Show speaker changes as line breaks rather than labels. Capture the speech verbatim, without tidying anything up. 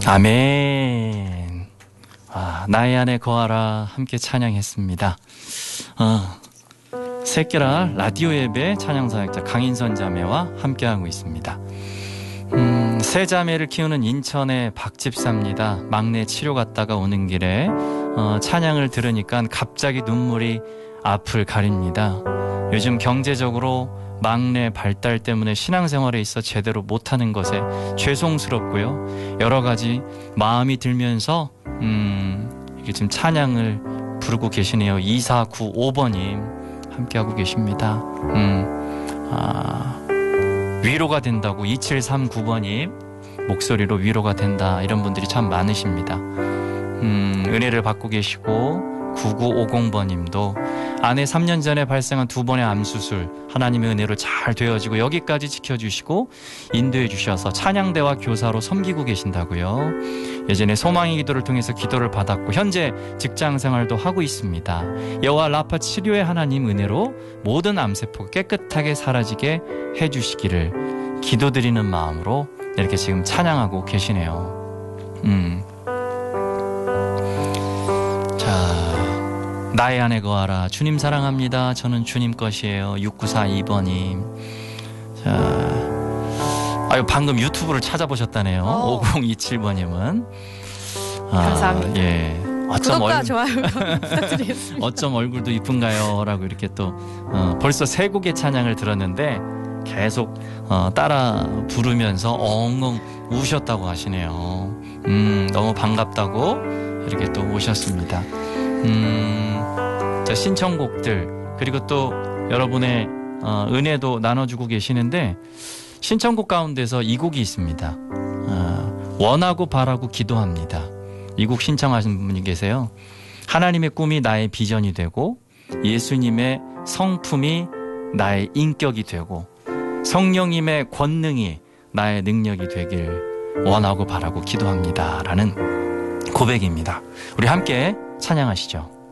아멘. 아, 나의 안에 거하라 함께 찬양했습니다. 어, 새끼라 라디오 예배 찬양사역자 강인선 자매와 함께하고 있습니다. 음, 세 자매를 키우는 인천의 박집사입니다. 막내 치료 갔다가 오는 길에 어, 찬양을 들으니까 갑자기 눈물이 앞을 가립니다. 요즘 경제적으로 막내 발달 때문에 신앙생활에 있어 제대로 못하는 것에 죄송스럽고요. 여러 가지 마음이 들면서 음, 이게 지금 찬양을 부르고 계시네요. 이사구오 번님 함께하고 계십니다. 음, 아, 위로가 된다고 이칠삼구 번님 목소리로 위로가 된다 이런 분들이 참 많으십니다. 음, 은혜를 받고 계시고 구구오공 번님도 아내 삼 년 전에 발생한 두 번의 암수술 하나님의 은혜로 잘 되어지고 여기까지 지켜주시고 인도해 주셔서 찬양대와 교사로 섬기고 계신다고요. 예전에 소망의 기도를 통해서 기도를 받았고 현재 직장생활도 하고 있습니다. 여호와 라파 치료의 하나님 은혜로 모든 암세포가 깨끗하게 사라지게 해주시기를 기도드리는 마음으로 이렇게 지금 찬양하고 계시네요. 음. 나의 안에 거하라 주님 사랑합니다. 저는 주님 것이에요. 육구사이 번님. 자, 아유 방금 유튜브를 찾아보셨다네요. 오. 오공이칠 번님은 아,
감사합니다.
예.
어쩜 구독과 얼... 좋아요 부탁드리겠습니다.
어쩜 얼굴도 이쁜가요? 라고 이렇게 또 어, 벌써 세 곡의 찬양을 들었는데 계속 어, 따라 부르면서 엉엉 우셨다고 하시네요. 음, 너무 반갑다고 이렇게 또 오셨습니다. 음, 자, 신청곡들 그리고 또 여러분의 어, 은혜도 나눠주고 계시는데 신청곡 가운데서 이 곡이 있습니다. 어, 원하고 바라고 기도합니다. 이 곡 신청하신 분이 계세요. 하나님의 꿈이 나의 비전이 되고 예수님의 성품이 나의 인격이 되고 성령님의 권능이 나의 능력이 되길 원하고 바라고 기도합니다 라는 고백입니다. 우리 함께 찬양하시죠.